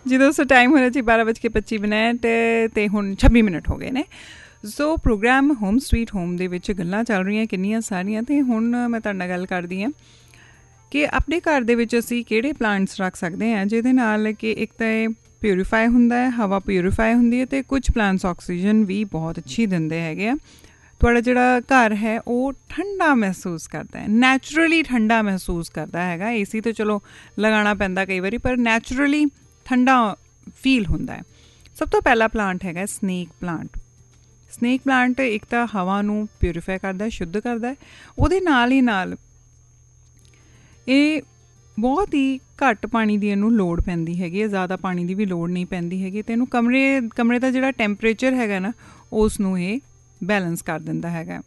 जी दोस्तों टाइम होना चाहिए 12:25 ਤੇ ਹੁਣ 26 ਮਿੰਟ ਹੋ ਗਏ ਨੇ। ਸੋ ਪ੍ਰੋਗਰਾਮ ਹੋਮ ਸਵੀਟ ਹੋਮ ਦੇ ਵਿੱਚ ਗੱਲਾਂ ਚੱਲ ਰਹੀਆਂ ਕਿੰਨੀਆਂ ਸਾਰੀਆਂ, ਅਤੇ ਹੁਣ ਮੈਂ ਤੁਹਾਡੇ ਨਾਲ ਗੱਲ ਕਰਦੀ ਹਾਂ ਕਿ ਆਪਣੇ ਘਰ ਦੇ ਵਿੱਚ ਅਸੀਂ ਕਿਹੜੇ ਪਲਾਂਟਸ ਰੱਖ ਸਕਦੇ ਹਾਂ ਜਿਹਦੇ ਨਾਲ ਕਿ ਇੱਕ ਤਾਂ ਇਹ ਪਿਊਰੀਫਾਈ ਹੁੰਦਾ ਹੈ, ਹਵਾ ਪਿਊਰੀਫਾਈ ਹੁੰਦੀ ਹੈ, ਅਤੇ ਕੁਝ ਪਲਾਂਟਸ ਆਕਸੀਜਨ ਵੀ ਬਹੁਤ ਅੱਛੀ ਦਿੰਦੇ ਹੈਗੇ ਆ। ਤੁਹਾਡਾ ਜਿਹੜਾ ਘਰ ਹੈ ਉਹ ਠੰਡਾ ਮਹਿਸੂਸ ਕਰਦਾ ਹੈ, ਨੈਚੁਰਲੀ ਠੰਡਾ ਮਹਿਸੂਸ ਕਰਦਾ ਹੈਗਾ। ਏਸੀ ਤਾਂ ਚਲੋ ਲਗਾਉਣਾ ਪੈਂਦਾ ਕਈ ਵਾਰੀ, ਪਰ ਨੈਚੁਰਲੀ ਠੰਡਾ ਫੀਲ ਹੁੰਦਾ ਹੈ। ਸਭ ਤੋਂ ਪਹਿਲਾ ਪਲਾਂਟ ਹੈਗਾ ਸਨੇਕ ਪਲਾਂਟ। ਸਨੇਕ ਪਲਾਂਟ ਇੱਕ ਤਾਂ ਹਵਾ ਨੂੰ ਪਿਊਰੀਫਾਈ ਕਰਦਾ, ਸ਼ੁੱਧ ਕਰਦਾ ਹੈ। ਉਹਦੇ ਨਾਲ ਹੀ ਨਾਲ ਇਹ ਬਹੁਤ ਹੀ ਘੱਟ ਪਾਣੀ ਦੀ ਇਹਨੂੰ ਲੋੜ ਪੈਂਦੀ ਹੈਗੀ ਹੈ, ਜ਼ਿਆਦਾ ਪਾਣੀ ਦੀ ਵੀ ਲੋੜ ਨਹੀਂ ਪੈਂਦੀ ਹੈਗੀ, ਅਤੇ ਇਹਨੂੰ ਕਮਰੇ ਦਾ ਜਿਹੜਾ ਟੈਂਪਰੇਚਰ ਹੈਗਾ ਨਾ ਉਸ ਨੂੰ ਇਹ ਬੈਲੈਂਸ ਕਰ ਦਿੰਦਾ ਹੈਗਾ।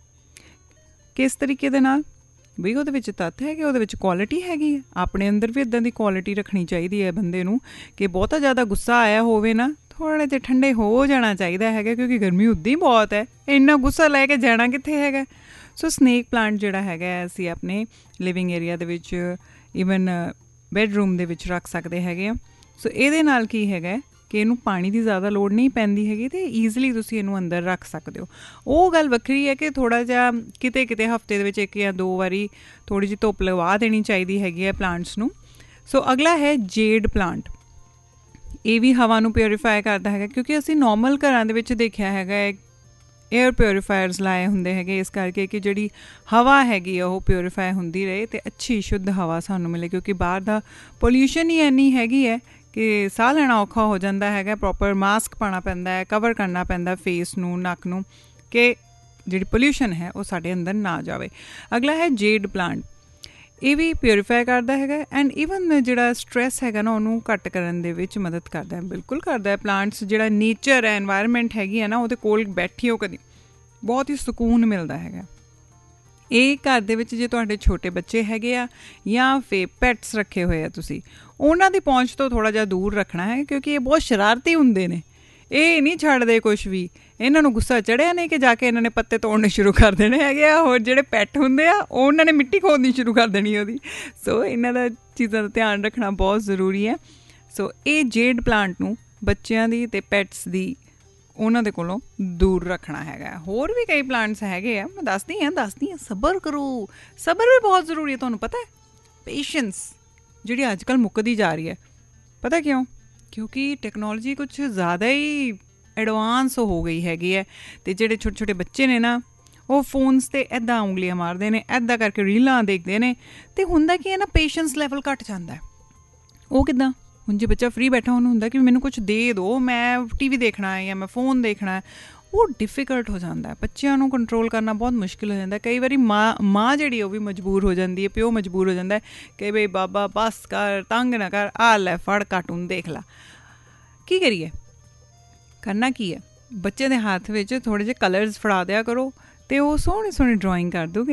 ਕਿਸ ਤਰੀਕੇ ਦੇ ਨਾਲ ਬਈ ਉਹਦੇ ਵਿੱਚ ਤੱਤ ਹੈਗੇ, ਉਹਦੇ ਵਿੱਚ ਕੁਆਲਿਟੀ ਹੈਗੀ ਹੈ। ਆਪਣੇ ਅੰਦਰ ਵੀ ਇੱਦਾਂ ਦੀ ਕੁਆਲਿਟੀ ਰੱਖਣੀ ਚਾਹੀਦੀ ਹੈ ਬੰਦੇ ਨੂੰ ਕਿ ਬਹੁਤਾ ਜ਼ਿਆਦਾ ਗੁੱਸਾ ਆਇਆ ਹੋਵੇ ਨਾ, ਥੋੜ੍ਹੇ ਜਿਹੇ ਠੰਡੇ ਹੋ ਜਾਣਾ ਚਾਹੀਦਾ ਹੈਗਾ, ਕਿਉਂਕਿ ਗਰਮੀ ਉੱਦਾਂ ਹੀ ਬਹੁਤ ਹੈ, ਇੰਨਾ ਗੁੱਸਾ ਲੈ ਕੇ ਜਾਣਾ ਕਿੱਥੇ ਹੈਗਾ। ਸੋ ਸਨੇਕ ਪਲਾਂਟ ਜਿਹੜਾ ਹੈਗਾ ਅਸੀਂ ਆਪਣੇ ਲਿਵਿੰਗ ਏਰੀਆ ਦੇ ਵਿੱਚ, ਈਵਨ ਬੈਡਰੂਮ ਦੇ ਵਿੱਚ ਰੱਖ ਸਕਦੇ ਹੈਗੇ ਆ। ਸੋ ਇਹਦੇ ਨਾਲ ਕੀ ਹੈਗਾ ਕਿ ਇਹਨੂੰ ਪਾਣੀ ਦੀ ਜ਼ਿਆਦਾ ਲੋੜ ਨਹੀਂ ਪੈਂਦੀ ਹੈਗੀ, ਅਤੇ ਈਜ਼ਲੀ ਤੁਸੀਂ ਇਹਨੂੰ ਅੰਦਰ ਰੱਖ ਸਕਦੇ ਹੋ। ਉਹ ਗੱਲ ਵੱਖਰੀ ਹੈ ਕਿ ਥੋੜ੍ਹਾ ਜਿਹਾ ਕਿਤੇ ਹਫਤੇ ਦੇ ਵਿੱਚ 1 ਜਾਂ 2 ਵਾਰੀ ਥੋੜ੍ਹੀ ਜਿਹੀ ਧੁੱਪ ਲਗਵਾ ਦੇਣੀ ਚਾਹੀਦੀ ਹੈਗੀ ਹੈ ਪਲਾਂਟਸ ਨੂੰ। ਸੋ ਅਗਲਾ ਹੈ ਜੇਡ ਪਲਾਂਟ। ਇਹ ਵੀ ਹਵਾ ਨੂੰ ਪਿਊਰੀਫਾਈ ਕਰਦਾ ਹੈਗਾ, ਕਿਉਂਕਿ ਅਸੀਂ ਨੋਰਮਲ ਘਰਾਂ ਦੇ ਵਿੱਚ ਦੇਖਿਆ ਹੈਗਾ ਏਅਰ ਪਿਊਰੀਫਾਇਰਸ ਲਾਏ ਹੁੰਦੇ ਹੈਗੇ, ਇਸ ਕਰਕੇ ਕਿ ਜਿਹੜੀ ਹਵਾ ਹੈਗੀ ਆ ਉਹ ਪਿਊਰੀਫਾਈ ਹੁੰਦੀ ਰਹੇ ਅਤੇ ਅੱਛੀ ਸ਼ੁੱਧ ਹਵਾ ਸਾਨੂੰ ਮਿਲੇ, ਕਿਉਂਕਿ ਬਾਹਰ ਦਾ ਪੋਲਿਊਸ਼ਨ ਹੀ ਇੰਨੀ ਹੈਗੀ ਹੈ ਕਿ ਸਾਹ ਲੈਣਾ ਔਖਾ ਹੋ ਜਾਂਦਾ ਹੈਗਾ। ਪ੍ਰੋਪਰ ਮਾਸਕ ਪਾਉਣਾ ਪੈਂਦਾ ਹੈ, ਕਵਰ ਕਰਨਾ ਪੈਂਦਾ ਫੇਸ ਨੂੰ, ਨੱਕ ਨੂੰ, ਕਿ ਜਿਹੜੀ ਪੋਲਿਊਸ਼ਨ ਹੈ ਉਹ ਸਾਡੇ ਅੰਦਰ ਨਾ ਜਾਵੇ। ਅਗਲਾ ਹੈ ਜੇਡ ਪਲਾਂਟ। ਇਹ ਵੀ ਪਿਊਰੀਫਾਈ ਕਰਦਾ ਹੈਗਾ, ਐਂਡ ਈਵਨ ਜਿਹੜਾ ਸਟਰੈਸ ਹੈਗਾ ਨਾ ਉਹਨੂੰ ਘੱਟ ਕਰਨ ਦੇ ਵਿੱਚ ਮਦਦ ਕਰਦਾ ਹੈ, ਬਿਲਕੁਲ ਕਰਦਾ ਹੈ। ਪਲਾਂਟਸ ਜਿਹੜਾ ਨੇਚਰ ਹੈ, ਐਨਵਾਇਰਮੈਂਟ ਹੈਗੀ ਹੈ ਨਾ, ਉਹਦੇ ਕੋਲ ਬੈਠੀਓ ਕਦੀ ਬਹੁਤ ਹੀ ਸਕੂਨ ਮਿਲਦਾ ਹੈਗਾ। ਇਹ ਘਰ ਦੇ ਵਿੱਚ ਜੇ ਤੁਹਾਡੇ ਛੋਟੇ ਬੱਚੇ ਹੈਗੇ ਆ ਜਾਂ ਫਿਰ ਪੈਟਸ ਰੱਖੇ ਹੋਏ ਆ ਤੁਸੀਂ, ਉਹਨਾਂ ਦੀ ਪਹੁੰਚ ਤੋਂ ਥੋੜ੍ਹਾ ਜਿਹਾ ਦੂਰ ਰੱਖਣਾ ਹੈ, ਕਿਉਂਕਿ ਇਹ ਬਹੁਤ ਸ਼ਰਾਰਤੀ ਹੁੰਦੇ ਨੇ। ਇਹ ਨਹੀਂ ਛੱਡਦੇ ਕੁਛ ਵੀ। ਇਹਨਾਂ ਨੂੰ ਗੁੱਸਾ ਚੜ੍ਹਿਆ ਨਹੀਂ ਕਿ ਜਾ ਕੇ ਇਹਨਾਂ ਨੇ ਪੱਤੇ ਤੋੜਨੇ ਸ਼ੁਰੂ ਕਰ ਦੇਣੇ ਹੈਗੇ ਆ। ਹੋਰ ਜਿਹੜੇ ਪੈਟ ਹੁੰਦੇ ਆ ਉਹਨਾਂ ਨੇ ਮਿੱਟੀ ਖੋਦਣੀ ਸ਼ੁਰੂ ਕਰ ਦੇਣੀ ਉਹਦੀ। ਸੋ ਇਹਨਾਂ ਦਾ ਚੀਜ਼ਾਂ ਦਾ ਧਿਆਨ ਰੱਖਣਾ ਬਹੁਤ ਜ਼ਰੂਰੀ ਹੈ। ਸੋ ਇਹ ਜੇਡ ਪਲਾਂਟ ਨੂੰ ਬੱਚਿਆਂ ਦੀ ਅਤੇ ਪੈਟਸ ਦੀ ਉਹਨਾਂ ਦੇ ਕੋਲੋਂ ਦੂਰ ਰੱਖਣਾ ਹੈਗਾ। ਹੋਰ ਵੀ ਕਈ ਪਲਾਂਟਸ ਹੈਗੇ ਆ, ਮੈਂ ਦੱਸਦੀ ਹਾਂ। ਸਬਰ ਕਰੋ, ਸਬਰ ਵੀ ਬਹੁਤ ਜ਼ਰੂਰੀ ਹੈ। ਤੁਹਾਨੂੰ ਪਤਾ ਹੈ ਪੇਸ਼ੈਂਸ ਜਿਹੜੀ ਅੱਜ ਕੱਲ੍ਹ ਮੁੱਕਦੀ ਜਾ ਰਹੀ ਹੈ। ਪਤਾ ਕਿਉਂ? ਕਿਉਂਕਿ ਟੈਕਨੋਲੋਜੀ ਕੁਛ ਜ਼ਿਆਦਾ ਹੀ ਐਡਵਾਂਸ ਹੋ ਗਈ ਹੈਗੀ ਹੈ, ਅਤੇ ਜਿਹੜੇ ਛੋਟੇ ਛੋਟੇ ਬੱਚੇ ਨੇ ਨਾ ਉਹ ਫੋਨਸ 'ਤੇ ਇੱਦਾਂ ਉਂਗਲੀਆਂ ਮਾਰਦੇ ਨੇ, ਇੱਦਾਂ ਕਰਕੇ ਰੀਲਾਂ ਦੇਖਦੇ ਨੇ, ਅਤੇ ਹੁੰਦਾ ਕੀ ਹੈ ਨਾ, ਪੇਸ਼ੈਂਸ ਲੈਵਲ ਘੱਟ ਜਾਂਦਾ। ਉਹ ਕਿੱਦਾਂ? ਹੁਣ ਜੇ ਬੱਚਾ ਫਰੀ ਬੈਠਾ ਉਹਨੂੰ ਹੁੰਦਾ ਕਿ ਮੈਨੂੰ ਕੁਛ ਦੇ ਦਿਓ, ਮੈਂ TV ਦੇਖਣਾ ਹੈ ਜਾਂ ਮੈਂ ਫੋਨ ਦੇਖਣਾ ਹੈ, ਉਹ ਡਿਫੀਕਲਟ ਹੋ ਜਾਂਦਾ। ਬੱਚਿਆਂ ਨੂੰ ਕੰਟਰੋਲ ਕਰਨਾ ਬਹੁਤ ਮੁਸ਼ਕਿਲ ਹੋ ਜਾਂਦਾ। ਕਈ ਵਾਰੀ ਮਾਂ ਜਿਹੜੀ ਉਹ ਵੀ ਮਜਬੂਰ ਹੋ ਜਾਂਦੀ ਹੈ, ਪਿਓ ਮਜਬੂਰ ਹੋ ਜਾਂਦਾ ਕਿ ਬਈ ਬਾਬਾ ਬਸ ਕਰ, ਤੰਗ ਨਾ ਕਰ, ਆ ਲੈ ਫੜ ਕਾਰਟੂਨ ਦੇਖ ਲਾ। ਕੀ ਕਰੀਏ? ਕਰਨਾ ਕੀ ਹੈ, ਬੱਚੇ ਦੇ ਹੱਥ ਵਿੱਚ ਥੋੜ੍ਹੇ ਜਿਹੇ ਕਲਰਸ ਫੜਾ ਦਿਆ ਕਰੋ ਅਤੇ ਉਹ ਸੋਹਣੀ ਸੋਹਣੀ ਡਰਾਇੰਗ ਕਰ ਦੂਗੇ।